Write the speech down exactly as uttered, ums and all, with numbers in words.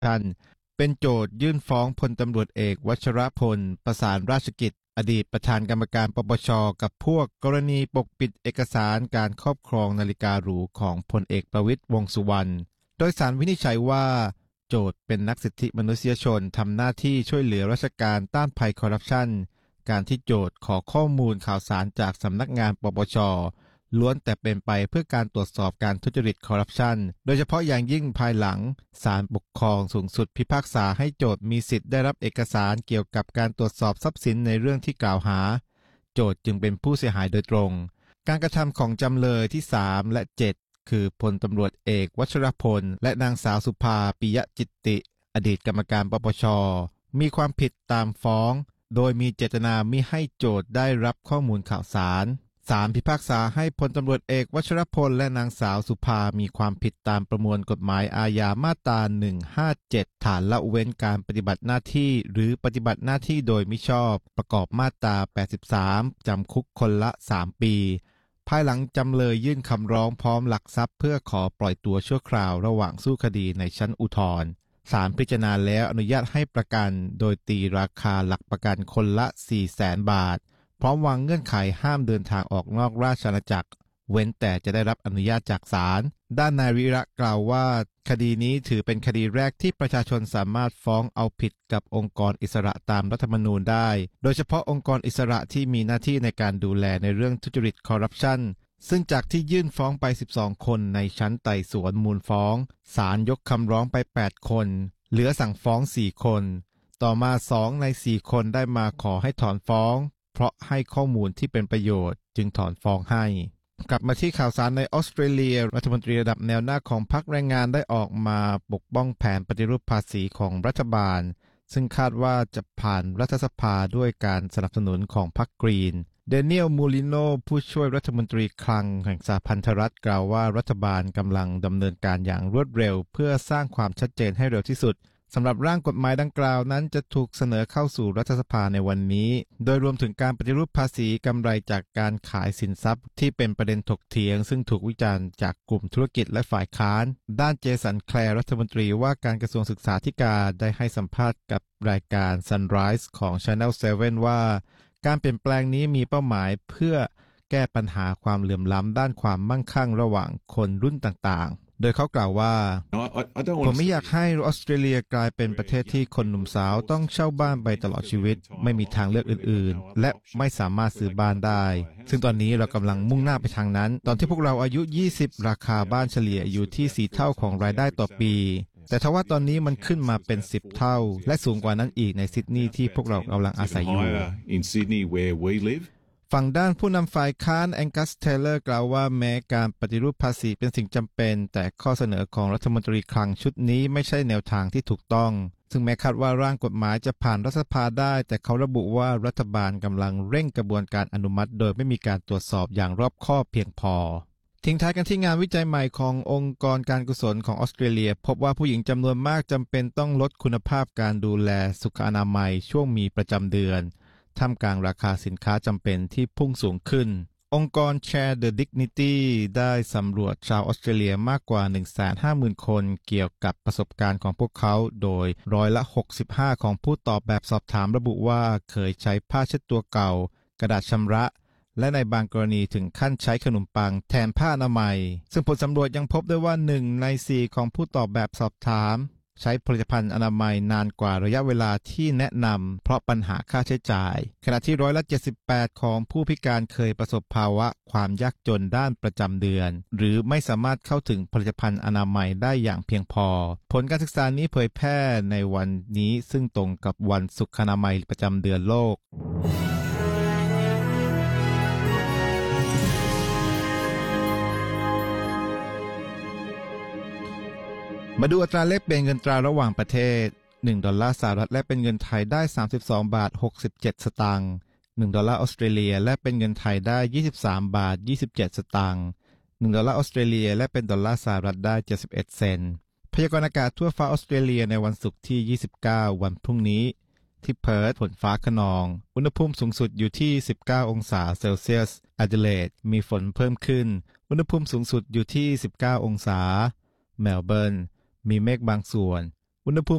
ชันเป็นโจทยื่นฟ้องพลตำรวจเอกวชรพลประสานราชกิจอดีตประธานกรรมการปปช.กับพวกกรณีปกปิดเอกสารการครอบครองนาฬิกาหรูของพลเอกประวิตรวงษ์สุวรรณโดยศาลวินิจฉัยว่าโจทเป็นนักสิทธิมนุษยชนทำหน้าที่ช่วยเหลือราชการต้านภัยคอร์รัปชันการที่โจทขอข้อมูลข่าวสารจากสำนักงานปปช.ล้วนแต่เป็นไปเพื่อการตรวจสอบการทุจริตคอร์รัปชันโดยเฉพาะอย่างยิ่งภายหลังศาลปกครองสูงสุดพิพากษาให้โจทมีสิทธิ์ได้รับเอกสารเกี่ยวกับการตรวจสอบทรัพย์สินในเรื่องที่กล่าวหาโจทจึงเป็นผู้เสียหายโดยตรงการกระทำของจำเลยที่สามและเจ็ดคือพลตำรวจเอกวชรพลและนางสาวสุภาปิยะจิตติอดีตกรรมการปปช.มีความผิดตามฟ้องโดยมีเจตนามิให้โจทได้รับข้อมูลข่าวสารศาลพิพากษาให้พลตำรวจเอกวชรพลและนางสาวสุภามีความผิดตามประมวลกฎหมายอาญามาตราหนึ่งห้าเจ็ดฐานละเว้นการปฏิบัติหน้าที่หรือปฏิบัติหน้าที่โดยมิชอบประกอบมาตราแปดสิบสามจำคุกคนละสามปีภายหลังจำเลยยื่นคำร้องพร้อมหลักทรัพย์เพื่อขอปล่อยตัวชั่วคราวระหว่างสู้คดีในชั้นอุทธรณ์ศาลพิจารณาแล้วอนุญาตให้ประกันโดยตีราคาหลักประกันคนละ สี่แสน บาทพร้อมวางเงื่อนไขห้ามเดินทางออกนอกราชอาณาจักรเว้นแต่จะได้รับอนุญาตจากศาลด้านนายวิระกล่าวว่าคดีนี้ถือเป็นคดีแรกที่ประชาชนสามารถฟ้องเอาผิดกับองค์กรอิสระตามรัฐธรรมนูญได้โดยเฉพาะองค์กรอิสระที่มีหน้าที่ในการดูแลในเรื่องทุจริตคอร์รัปชันซึ่งจากที่ยื่นฟ้องไปสิบสองคนในชั้นไต่สวนมูลฟ้องศาลยกคำร้องไปแปดคนเหลือสั่งฟ้องสี่คนต่อมาสองในสี่คนได้มาขอให้ถอนฟ้องเพราะให้ข้อมูลที่เป็นประโยชน์จึงถอนฟ้องให้กลับมาที่ข่าวสารในออสเตรเลียรัฐมนตรีระดับแนวหน้าของพรรคแรงงานได้ออกมาปกป้องแผนปฏิรูปภาษีของรัฐบาลซึ่งคาดว่าจะผ่านรัฐสภาด้วยการสนับสนุนของพรรคกรีนเดเนียลมูลิโนผู้ช่วยรัฐมนตรีคลังแห่งสหพันธรัฐกล่าวว่ารัฐบาลกำลังดำเนินการอย่างรวดเร็วเพื่อสร้างความชัดเจนให้เร็วที่สุดสำหรับร่างกฎหมายดังกล่าวนั้นจะถูกเสนอเข้าสู่รัฐสภาในวันนี้โดยรวมถึงการปฏิรูปภาษีกำไรจากการขายสินทรัพย์ที่เป็นประเด็นถกเถียงซึ่งถูกวิจารณ์จากกลุ่มธุรกิจและฝ่ายค้านด้านเจสันแคลร์รัฐมนตรีว่าการกระทรวงศึกษาธิการได้ให้สัมภาษณ์กับรายการ Sunrise ของ Channel เซเว่น ว่าการเปลี่ยนแปลงนี้มีเป้าหมายเพื่อแก้ปัญหาความเหลื่อมล้ำด้านความมั่งคั่งระหว่างคนรุ่นต่างๆโดยเขากล่าวว่าผมไม่อยากให้ออสเตรเลียกลายเป็นประเทศที่คนหนุ่มสาวต้องเช่าบ้านไปตลอดชีวิตไม่มีทางเลือกอื่นๆและไม่สามารถซื้อบ้านได้ซึ่งตอนนี้เรากำลังมุ่งหน้าไปทางนั้นตอนที่พวกเราอายุยี่สิบราคาบ้านเฉลี่ยอยู่ที่สี่เท่าของรายได้ต่อปีแต่ทว่าตอนนี้มันขึ้นมาเป็นสิบเท่าและสูงกว่านั้นอีกในซิดนีย์ที่พวกเรากำลังอาศัยอยู่ฝั่งด้านผู้นำฝ่ายค้านแองกัสเทเลอร์กล่าวว่าแม้การปฏิรูปภาษีเป็นสิ่งจำเป็นแต่ข้อเสนอของรัฐมนตรีคลังชุดนี้ไม่ใช่แนวทางที่ถูกต้องซึ่งแม้คาดว่าร่างกฎหมายจะผ่านรัฐสภาได้แต่เขาระบุว่ารัฐบาลกำลังเร่งกระบวนการอนุมัติโดยไม่มีการตรวจสอบอย่างรอบคอบเพียงพอทิ้งท้ายกันที่งานวิจัยใหม่ขององค์กรการกุศลของออสเตรเลียพบว่าผู้หญิงจำนวนมากจำเป็นต้องลดคุณภาพการดูแลสุขอนามัยช่วงมีประจำเดือนท่ามกลางราคาสินค้าจำเป็นที่พุ่งสูงขึ้นองค์กร Share the Dignity ได้สำรวจชาวออสเตรเลียมากกว่า หนึ่งแสนห้าหมื่น คนเกี่ยวกับประสบการณ์ของพวกเขาโดยร้อยละหกสิบห้าของผู้ตอบแบบสอบถามระบุว่าเคยใช้ผ้าเช็ดตัวเก่ากระดาษชำระและในบางกรณีถึงขั้นใช้ขนมปังแทนผ้าอนามัยซึ่งผลสำรวจยังพบด้วยว่าหนึ่งในสี่ของผู้ตอบแบบสอบถามใช้ผลิตภัณฑ์อนามัยนานกว่าระยะเวลาที่แนะนำเพราะปัญหาค่าใช้จ่ายขณะที่ร้อยละเจ็ดสิบแปดของผู้พิการเคยประสบภาวะความยากจนด้านประจำเดือนหรือไม่สามารถเข้าถึงผลิตภัณฑ์อนามัยได้อย่างเพียงพอผลการศึกษานี้เผยแพร่ในวันนี้ซึ่งตรงกับวันสุขอนามัยประจำเดือนโลกมาดูอัตราแลกเปลี่ยนเงินตราระหว่างประเทศหนึ่งดอลลาร์สหรัฐแลกเป็นเงินไทยได้สามสิบสองบาทหกสิบเจ็ดสตางค์หนึ่งดอลลาร์ออสเตรเลียแลกเป็นเงินไทยได้ยี่สิบสามบาทยี่สิบเจ็ดสตางค์หนึ่งดอลลาร์ออสเตรเลียแลกเป็นดอลลาร์สหรัฐได้เจ็ดสิบเอ็ดเซนต์พยากรณ์อากาศทั่วฟ้าออสเตรเลียในวันศุกร์ที่ยี่สิบเก้าวันพรุ่งนี้ที่เพิร์ธฝนฟ้าคะนองอุณหภูมิสูงสุดอยู่ที่สิบเก้าองศาเซลเซียสแอดิเลดมีฝนเพิ่มขึ้นอุณหภูมิสูงสุดอยู่ที่สิบเก้าองศาเมลเบิร์นมีเมฆบางส่วนอุณหภูมิ